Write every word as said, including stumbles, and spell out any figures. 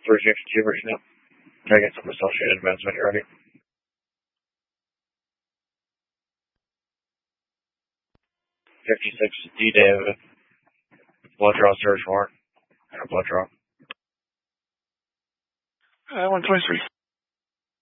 Virginia Achievers now. Can I get some associated events when you're ready? fifty-six D David. Blood draw search warrant. And a blood draw. Uh, one twenty-three.